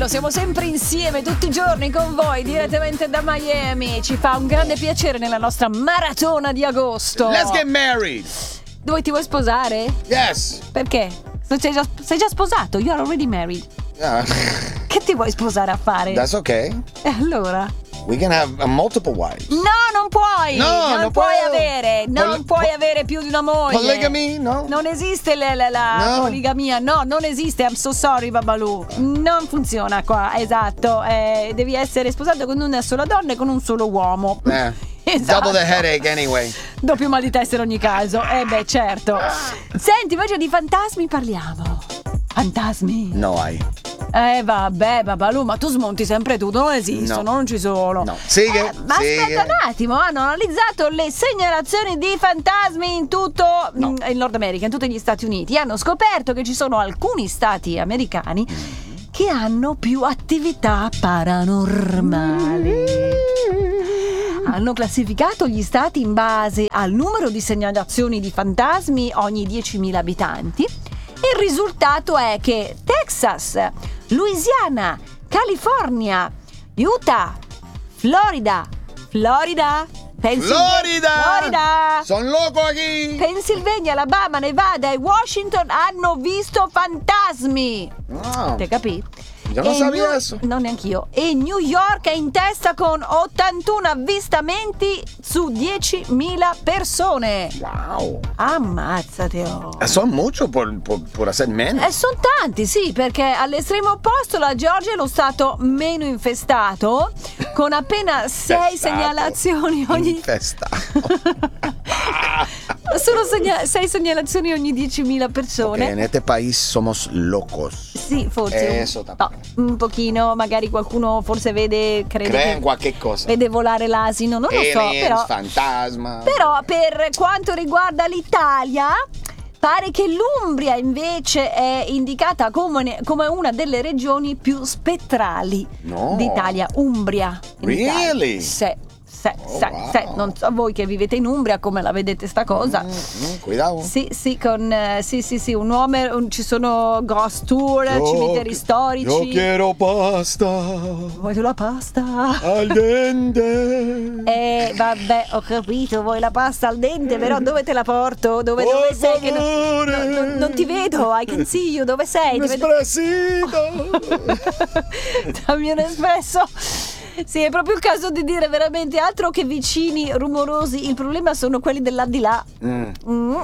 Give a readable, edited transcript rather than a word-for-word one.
bello, siamo sempre insieme tutti i giorni con voi direttamente da Miami. Ci fa un grande piacere nella nostra maratona di agosto. Let's get married. Dove ti vuoi sposare? Yes. Perché? Sei già sposato? You are already married. Yeah. Che ti vuoi sposare a fare? That's okay. E allora? We can have multiple wives. No, non puoi. No, non puoi puedo. avere. Non puoi avere più di una moglie. Polygamy? No. Non esiste la poligamia. No, non esiste. I'm so sorry, Babalù. Non funziona qua. Esatto. Devi essere sposato con una sola donna e con un solo uomo. Esatto. Double the headache anyway. Doppio mal di testa in ogni caso. Beh, certo. Senti, invece di fantasmi parliamo. Fantasmi? No hai. Vabbè, Babalù, ma tu smonti sempre tutto, non esistono, No. non ci sono. No. Sighe. Ma aspetta un attimo, hanno analizzato le segnalazioni di fantasmi in tutto il Nord America, in tutti gli Stati Uniti. Hanno scoperto che ci sono alcuni stati americani che hanno più attività paranormali. Hanno classificato gli stati in base al numero di segnalazioni di fantasmi ogni 10.000 abitanti. Il risultato è che Texas, Louisiana, California, Utah, Florida, Sono loco qui. Pennsylvania, Alabama, Nevada e Washington hanno visto fantasmi. Wow. Te capì? Io non sapevo adesso. Non neanch'io. E New York è in testa con 81 avvistamenti su 10.000 persone. Wow. Ammazzate. Sono molto por hacer menos. Sono tanti, sì, perché all'estremo opposto la Georgia è lo stato meno infestato, con appena 6 segnalazioni ogni... Infestato. Sono 6 segnalazioni ogni 10.000 persone. Okay, en este país somos locos. Sì, forse un pochino, magari qualcuno forse crede in qualche cosa. vede volare l'asino, non lo so, però fantasma. Però per quanto riguarda l'Italia, pare che l'Umbria invece è indicata come una delle regioni più spettrali d'Italia. Umbria. Really? Wow. Non so voi che vivete in Umbria come la vedete sta cosa. Cuidado. Sì, con un uomo, ci sono ghost tour, cimiteri storici. Io quiero pasta. Vuoi la pasta? Al dente. Vabbè, ho capito, vuoi la pasta al dente, però dove te la porto? Dove sei? Che non ti vedo, I can see you, dove sei? Un espressito. Dammi un espresso. Sì, è proprio il caso di dire veramente altro che vicini rumorosi. Il problema sono quelli dell'aldilà.